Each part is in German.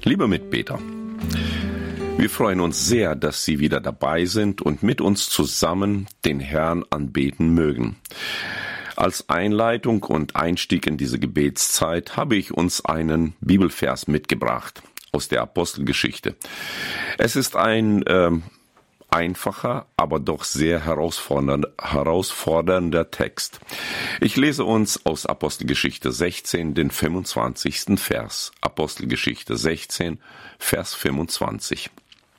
Liebe Mitbeter, wir freuen uns sehr, dass Sie wieder dabei sind und mit uns zusammen den Herrn anbeten mögen. Als Einleitung und Einstieg in diese Gebetszeit habe ich uns einen Bibelvers mitgebracht aus der Apostelgeschichte. Es ist ein einfacher, aber doch sehr herausfordernder Text. Ich lese uns aus Apostelgeschichte 16 den 25. Vers. Apostelgeschichte 16, Vers 25.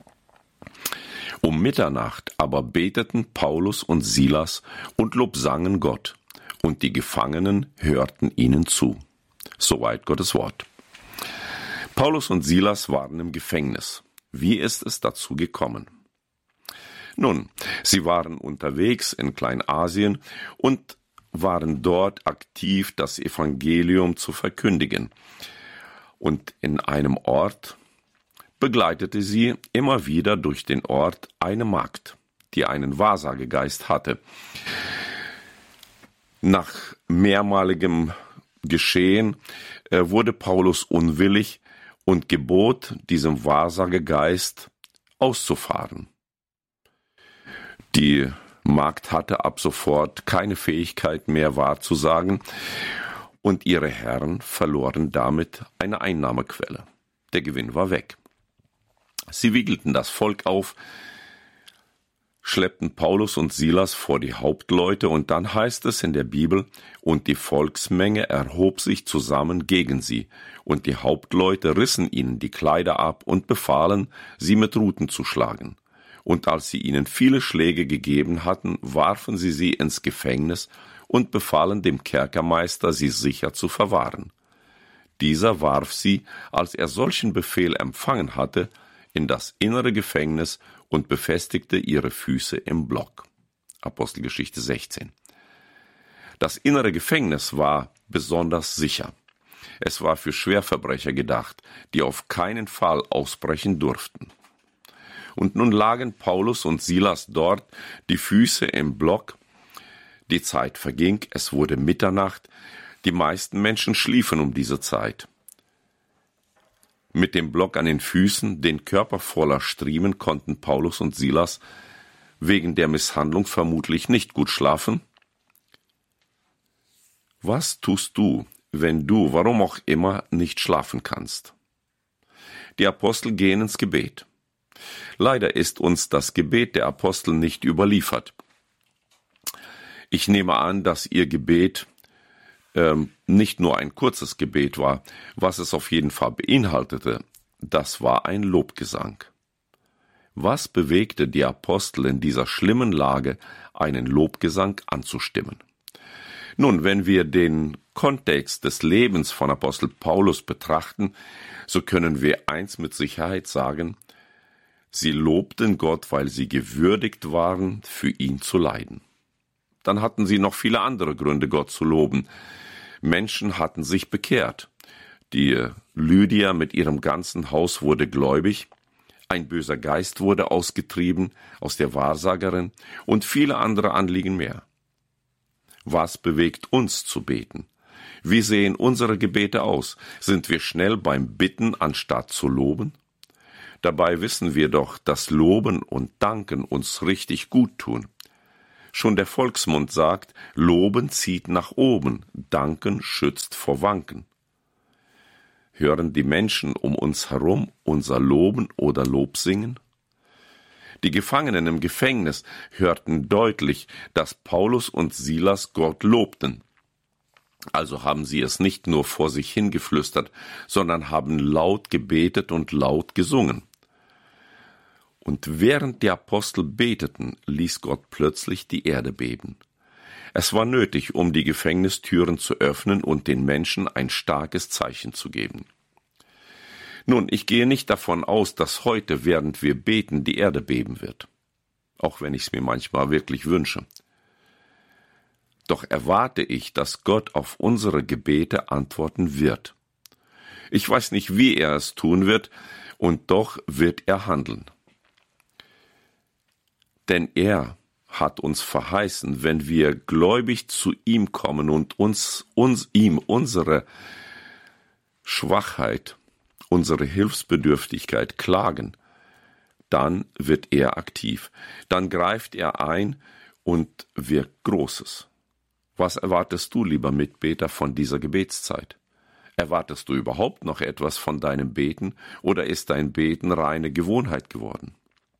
Um Mitternacht aber beteten Paulus und Silas und lobsangen Gott, und die Gefangenen hörten ihnen zu. Soweit Gottes Wort. Paulus und Silas waren im Gefängnis. Wie ist es dazu gekommen? Nun, sie waren unterwegs in Kleinasien und waren dort aktiv, das Evangelium zu verkündigen. Und in einem Ort begleitete sie immer wieder durch den Ort eine Magd, die einen Wahrsagegeist hatte. Nach mehrmaligem Geschehen wurde Paulus unwillig und gebot diesem Wahrsagegeist auszufahren. Die Magd hatte ab sofort keine Fähigkeit mehr wahrzusagen und ihre Herren verloren damit eine Einnahmequelle. Der Gewinn war weg. Sie wiegelten das Volk auf, schleppten Paulus und Silas vor die Hauptleute und dann heißt es in der Bibel, und die Volksmenge erhob sich zusammen gegen sie und die Hauptleute rissen ihnen die Kleider ab und befahlen, sie mit Ruten zu schlagen. Und als sie ihnen viele Schläge gegeben hatten, warfen sie sie ins Gefängnis und befahlen dem Kerkermeister, sie sicher zu verwahren. Dieser warf sie, als er solchen Befehl empfangen hatte, in das innere Gefängnis und befestigte ihre Füße im Block. Apostelgeschichte 16. Das innere Gefängnis war besonders sicher. Es war für Schwerverbrecher gedacht, die auf keinen Fall ausbrechen durften. Und nun lagen Paulus und Silas dort, die Füße im Block. Die Zeit verging, es wurde Mitternacht. Die meisten Menschen schliefen um diese Zeit. Mit dem Block an den Füßen, den Körper voller Striemen, konnten Paulus und Silas wegen der Misshandlung vermutlich nicht gut schlafen. Was tust du, wenn du, warum auch immer, nicht schlafen kannst? Die Apostel gehen ins Gebet. Leider ist uns das Gebet der Apostel nicht überliefert. Ich nehme an, dass ihr Gebet nicht nur ein kurzes Gebet war. Was es auf jeden Fall beinhaltete, das war ein Lobgesang. Was bewegte die Apostel in dieser schlimmen Lage, einen Lobgesang anzustimmen? Nun, wenn wir den Kontext des Lebens von Apostel Paulus betrachten, so können wir eins mit Sicherheit sagen: Sie lobten Gott, weil sie gewürdigt waren, für ihn zu leiden. Dann hatten sie noch viele andere Gründe, Gott zu loben. Menschen hatten sich bekehrt. Die Lydia mit ihrem ganzen Haus wurde gläubig. Ein böser Geist wurde ausgetrieben aus der Wahrsagerin und viele andere Anliegen mehr. Was bewegt uns zu beten? Wie sehen unsere Gebete aus? Sind wir schnell beim Bitten, anstatt zu loben? Dabei wissen wir doch, dass Loben und Danken uns richtig gut tun. Schon der Volksmund sagt, Loben zieht nach oben, Danken schützt vor Wanken. Hören die Menschen um uns herum unser Loben oder Lobsingen? Die Gefangenen im Gefängnis hörten deutlich, dass Paulus und Silas Gott lobten. Also haben sie es nicht nur vor sich hingeflüstert, sondern haben laut gebetet und laut gesungen. Und während die Apostel beteten, ließ Gott plötzlich die Erde beben. Es war nötig, um die Gefängnistüren zu öffnen und den Menschen ein starkes Zeichen zu geben. Nun, ich gehe nicht davon aus, dass heute, während wir beten, die Erde beben wird. Auch wenn ich es mir manchmal wirklich wünsche. Doch erwarte ich, dass Gott auf unsere Gebete antworten wird. Ich weiß nicht, wie er es tun wird, und doch wird er handeln. Denn er hat uns verheißen, wenn wir gläubig zu ihm kommen und ihm unsere Schwachheit unsere Hilfsbedürftigkeit klagen, dann wird er aktiv. Dann greift er ein und wirkt Großes. Was erwartest du, lieber Mitbeter, von dieser Gebetszeit? Erwartest du überhaupt noch etwas von deinem Beten oder ist dein Beten reine Gewohnheit geworden?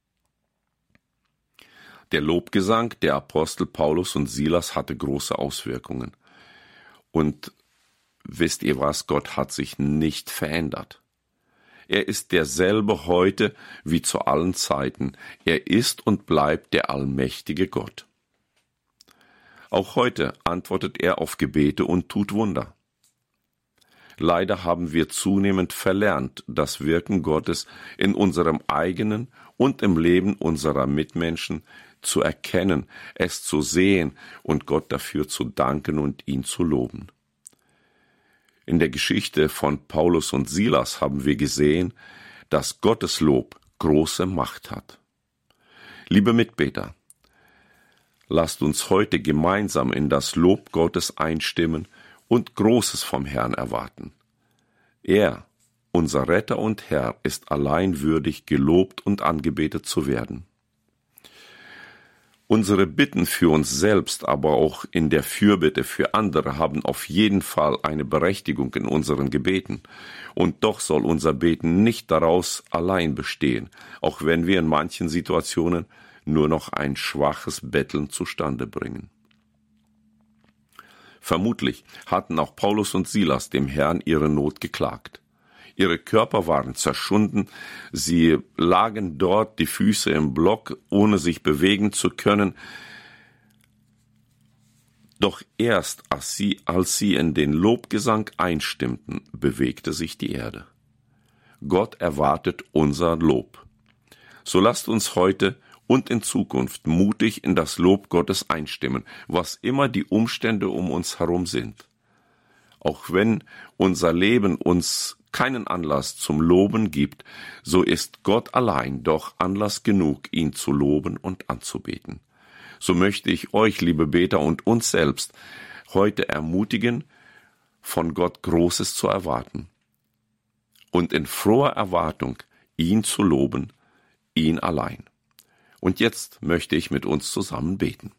Der Lobgesang der Apostel Paulus und Silas hatte große Auswirkungen. Und wisst ihr was? Gott hat sich nicht verändert. Er ist derselbe heute wie zu allen Zeiten. Er ist und bleibt der allmächtige Gott. Auch heute antwortet er auf Gebete und tut Wunder. Leider haben wir zunehmend verlernt, das Wirken Gottes in unserem eigenen und im Leben unserer Mitmenschen zu erkennen, es zu sehen und Gott dafür zu danken und ihn zu loben. In der Geschichte von Paulus und Silas haben wir gesehen, dass Gottes Lob große Macht hat. Liebe Mitbeter, lasst uns heute gemeinsam in das Lob Gottes einstimmen und Großes vom Herrn erwarten. Er, unser Retter und Herr, ist allein würdig, gelobt und angebetet zu werden. Unsere Bitten für uns selbst, aber auch in der Fürbitte für andere haben auf jeden Fall eine Berechtigung in unseren Gebeten. Und doch soll unser Beten nicht daraus allein bestehen, auch wenn wir in manchen Situationen nur noch ein schwaches Betteln zustande bringen. Vermutlich hatten auch Paulus und Silas dem Herrn ihre Not geklagt. Ihre Körper waren zerschunden, sie lagen dort, die Füße im Block, ohne sich bewegen zu können. Doch erst als sie in den Lobgesang einstimmten, bewegte sich die Erde. Gott erwartet unser Lob. So lasst uns heute und in Zukunft mutig in das Lob Gottes einstimmen, was immer die Umstände um uns herum sind. Auch wenn unser Leben uns keinen Anlass zum Loben gibt, so ist Gott allein doch Anlass genug, ihn zu loben und anzubeten. So möchte ich euch, liebe Beter, und uns selbst heute ermutigen, von Gott Großes zu erwarten und in froher Erwartung ihn zu loben, ihn allein. Und jetzt möchte ich mit uns zusammen beten.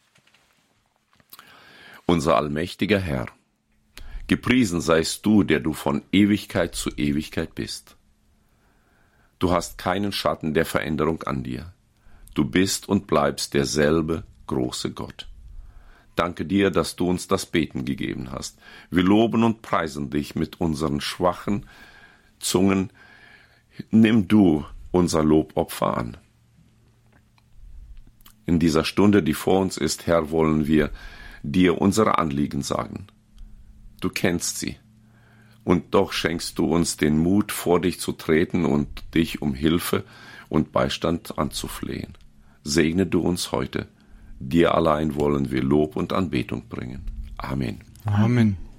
Unser allmächtiger Herr, gepriesen seist du, der du von Ewigkeit zu Ewigkeit bist. Du hast keinen Schatten der Veränderung an dir. Du bist und bleibst derselbe große Gott. Danke dir, dass du uns das Beten gegeben hast. Wir loben und preisen dich mit unseren schwachen Zungen. Nimm du unser Lobopfer an. In dieser Stunde, die vor uns ist, Herr, wollen wir dir unsere Anliegen sagen. Du kennst sie, und doch schenkst du uns den Mut, vor dich zu treten und dich um Hilfe und Beistand anzuflehen. Segne du uns heute. Dir allein wollen wir Lob und Anbetung bringen. Amen. Amen.